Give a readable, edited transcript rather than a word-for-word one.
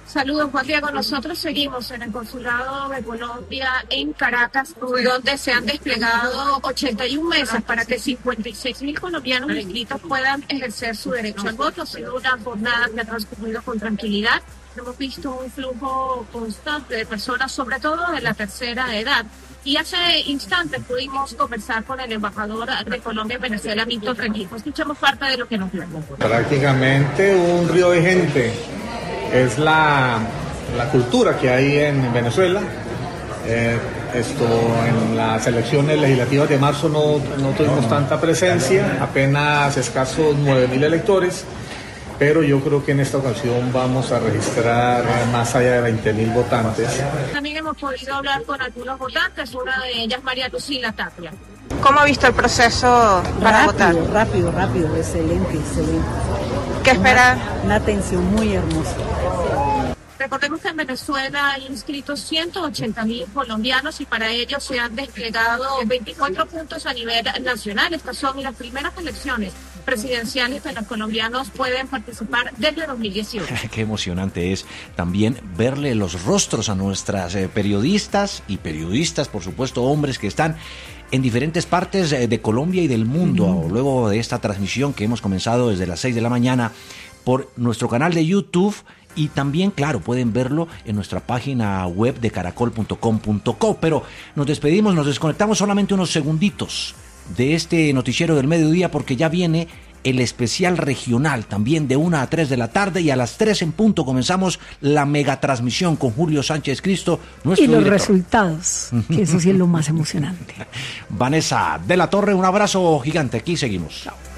Saludos, Juan Diego. Nosotros seguimos en el Consulado de Colombia en Caracas, donde se han desplegado 81 mesas para que 56.000 colombianos inscritos puedan ejercer su derecho al voto. Ha sido una jornada que ha transcurrido con tranquilidad. Hemos visto un flujo constante de personas, sobre todo de la tercera edad. Y hace instantes pudimos conversar con el embajador de Colombia en Venezuela, Milton Rengifo. Escuchamos parte de lo que nos dijo. Prácticamente un río de gente. Es la cultura que hay en Venezuela. En las elecciones legislativas de marzo no tuvimos tanta presencia, apenas escasos 9.000 electores, pero yo creo que en esta ocasión vamos a registrar más allá de 20.000 votantes. También hemos podido hablar con algunos votantes, una de ellas María Lucila Tapia. ¿Cómo ha visto el proceso para votar? Rápido, excelente. ¿Qué espera? Una atención muy hermosa. Recordemos que en Venezuela hay inscritos 180.000 colombianos y para ello se han desplegado 24 puntos a nivel nacional. Estas son las primeras elecciones presidenciales que los colombianos pueden participar desde 2018. Qué emocionante es también verle los rostros a nuestras periodistas, por supuesto, hombres que están en diferentes partes de Colombia y del mundo, luego de esta transmisión que hemos comenzado desde las 6 de la mañana por nuestro canal de YouTube. Y también, claro, pueden verlo en nuestra página web de caracol.com.co. Pero nos despedimos, nos desconectamos solamente unos segunditos de este noticiero del mediodía porque ya viene el especial regional, también de 1 a 3 de la tarde, y a las 3 en punto comenzamos la megatransmisión con Julio Sánchez Cristo, nuestro director. Y los director. resultados, que eso sí es lo más emocionante. Vanessa de la Torre, un abrazo gigante, aquí seguimos. Chao.